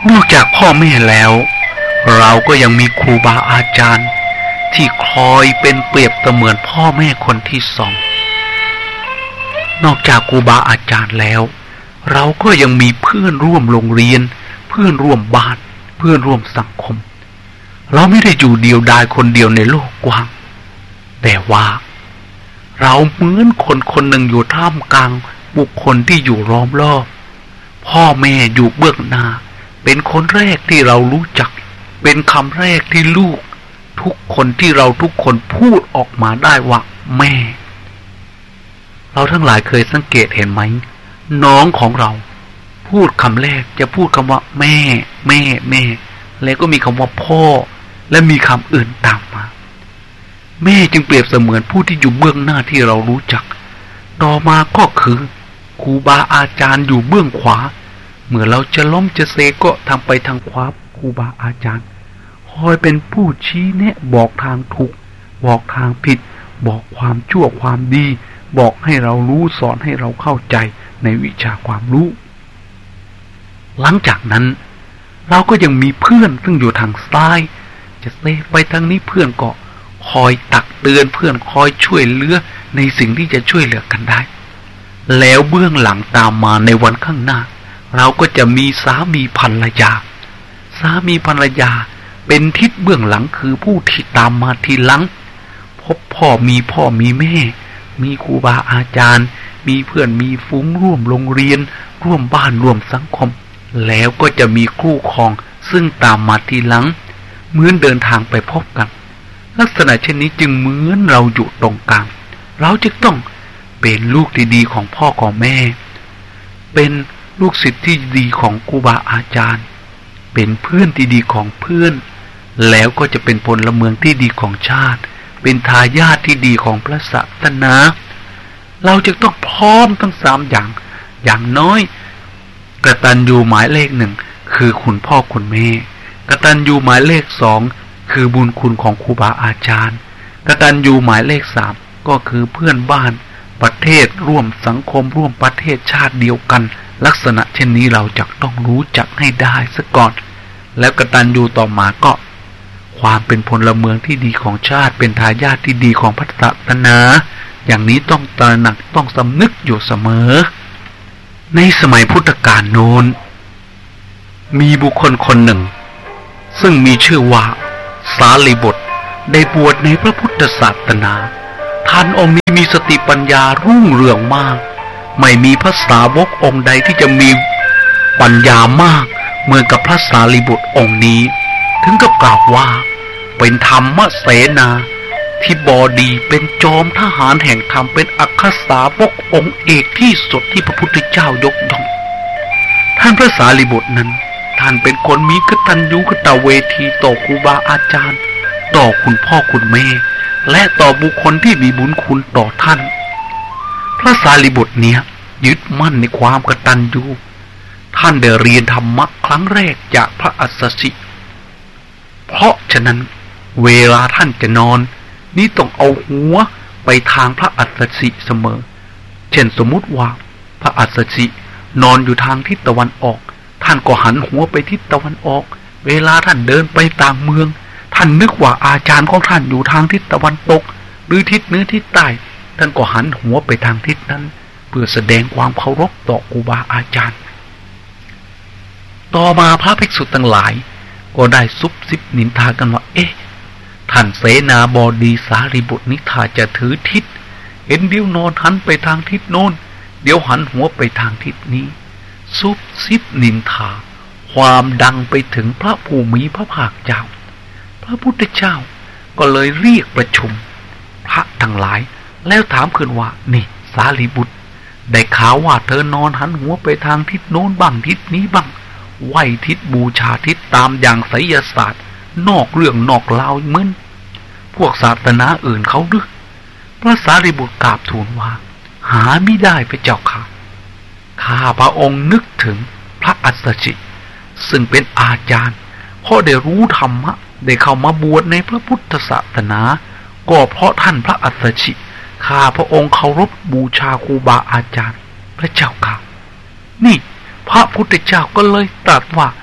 นอกจากพ่อแม่แล้วเราก็ยังมีครูบาอาจารย์ที่คอยเป็นเปรียบเสมือนพ่อแม่คนที่สองนอกจากครูบาอาจารย์แล้วเราก็ยังมีเพื่อนร่วมโรงเรียนเพื่อนร่วมบ้านเพื่อนร่วมสังคมเราไม่ได้อยู่เดียวดายคนเดียวในโลกกว้างแต่ว่าเราเหมือนคนคนหนึ่งอยู่ท่ามกลางบุคคลที่อยู่ล้อมรอบพ่อแม่อยู่เบื้องหน้าเป็นคนแรกที่เรารู้จักเป็นคำแรกที่ลูกทุกคนที่เราทุกคนพูดออกมาได้ว่าแม่เราทั้งหลายเคยสังเกตเห็นไหมน้องของเราพูดคำแรกจะพูดคำว่าแม่แม่แม่แล้วก็มีคำว่าพ่อและมีคำอื่นตามมาแม่จึงเปรียบเสมือนผู้ที่อยู่เบื้องหน้าที่เรารู้จักต่อมาก็คือครูบาอาจารย์อยู่เบื้องขวาเมื่อเราจะล้มจะเซก็ทำไปทางขวาครูบาอาจารย์คอยเป็นผู้ชี้แนะบอกทางถูกบอกทางผิดบอกความชั่วความดีบอกให้เรารู้สอนให้เราเข้าใจในวิชาความรู้หลังจากนั้นเราก็ยังมีเพื่อนซึ่งอยู่ทางซ้ายจะเซไปทางนี้เพื่อนก็คอยตักเตือนเพื่อนคอยช่วยเหลือในสิ่งที่จะช่วยเหลือกันได้แล้วเบื้องหลังตามมาในวันข้างหน้าเราก็จะมีสามีภรรยาสามีภรรยาเป็นทิศเบื้องหลังคือผู้ที่ตามมาทีหลังพบพ่อมีแม่มีครูบาอาจารย์มีเพื่อนมีฝูงร่วมโรงเรียนร่วมบ้านร่วมสังคมแล้วก็จะมีคู่ครองซึ่งตามมาทีหลังเหมือนเดินทางไปพบกันลักษณะเช่นนี้จึงเหมือนเราอยู่ตรงกลางเราจึงต้องเป็นลูกที่ดีของพ่อของแม่เป็นลูกศิษย์ที่ดีของครูบาอาจารย์เป็นเพื่อนที่ดีของเพื่อนแล้วก็จะเป็นพลเมืองที่ดีของชาติเป็นทายาทที่ดีของพระศาสนาเราจะต้องพร้อมทั้งสามอย่างน้อยกตัญญูหมายเลขหนึ่งคือคุณพ่อคุณแม่กตัญญูหมายเลขสองคือบุญคุณของครูบาอาจารย์กตัญญูหมายเลขสามก็คือเพื่อนบ้านประเทศร่วมสังคมร่วมประเทศชาติเดียวกันลักษณะเช่นนี้เราจะต้องรู้จักให้ได้ซะก่อนแล้วกตัญญูต่อมาก็ความเป็นพลเมืองที่ดีของชาติเป็นทายาทที่ดีของพระศาสนาอย่างนี้ต้องตระหนักต้องสำนึกอยู่เสมอในสมัยพุทธกาลโน้นมีบุคคลคนหนึ่งซึ่งมีชื่อว่าสารีบุตรได้บวชในพระพุทธศาสนาท่านองค์นี้มีสติปัญญารุ่งเรืองมากไม่มีพระสาวกองค์ใดที่จะมีปัญญามากเหมือนกับพระสารีบุตรองค์นี้ถึงกับกล่าวว่าเป็นธรรมเสนาที่บดีเป็นจอมทหารแห่งธรรมเป็นอัครสาวกองค์เอกที่สุดที่พระพุทธเจ้ายกย่องท่านพระสารีบุตรนั้นท่านเป็นคนมีกตัญญูกตเวทีต่อครูบาอาจารย์ต่อคุณพ่อคุณแม่และต่อบุคคลที่มีบุญคุณต่อท่านพระสารีบุตรเนี้ยยึดมั่นในความกตัญญูท่านได้เรียนธรรมะครั้งแรกจากพระอัสสชิเพราะฉะนั้นเวลาท่านจะนอนนี่ต้องเอาหัวไปทางพระอัสสชิเสมอเช่นสมมุติว่าพระอัสสชินอนอยู่ทางทิศตะวันออกท่านก็หันหัวไปทิศตะวันออกเวลาท่านเดินไปต่างเมืองท่านนึกว่าอาจารย์ของท่านอยู่ทางทิศตะวันตกหรือทิศเหนือทิศใต้ท่านก็หันหัวไปทางทิศนั้นเพื่อแสดงความเคารพต่อครูบาอาจารย์ต่อมาพระภิกษุทั้งหลายก็ได้ซุบซิบนินทากันว่าท่านเสนาบดีสารีบุตรนิทาจะถือทิศเห็นเดี๋ยวนอนหันไปทางทิศโน้นเดี๋ยวหันหัวไปทางทิศนี้ซุบซิบนินทาความดังไปถึงพระผู้มีพระภาคเจ้าพระพุทธเจ้าก็เลยเรียกประชุมพระทั้งหลายแล้วถามขึ้นว่านี่สารีบุตรได้ข่าวว่าเธอนอนหันหัวไปทางทิศโน้นบ้างทิศนี้บ้างไหว้ทิศบูชาทิศตามอย่างไสยศาสตร์นอกเรื่องนอกราวเหมือนพวกศาสนาอื่นเขาหรือพระสารีบุตรกราบทูลว่าหาไม่ได้พระเจ้าค่ะข้าพระองค์นึกถึงพระอัสสชิซึ่งเป็นอาจารย์เพราะได้รู้ธรรมะได้เข้ามาบวชในพระพุทธศาสนาก็เพราะท่านพระอัสสชิข้าพระองค์เคารพบูชาครูบาอาจารย์พระเจ้าค่ะนี่พระพุทธเจ้าก็เลยตรัสว่าส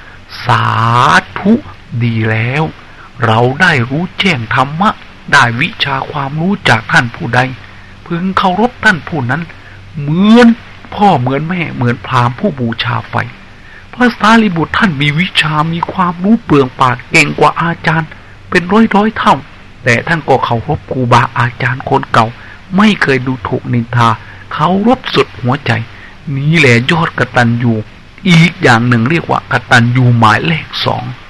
สาธุดีแล้วเราได้รู้แจ้งธรรมะได้วิชาความรู้จากท่านผู้ใดพึงเคารพท่านผู้นั้นเหมือนพ่อเหมือนแม่เหมือนพราหมณ์ผู้บูชาไฟพระสารีบุตรท่านมีวิชามีความรู้เปลืองปากเก่งกว่าอาจารย์เป็นร้อยเท่าแต่ท่านก็เคารพครูบาอาจารย์คนเก่าไม่เคยดูถูกนินทาเคารพสุดหัวใจนี้แหละยอดกตัญญูอีกอย่างหนึ่งเรียกว่ากตัญญูหมายเลข 2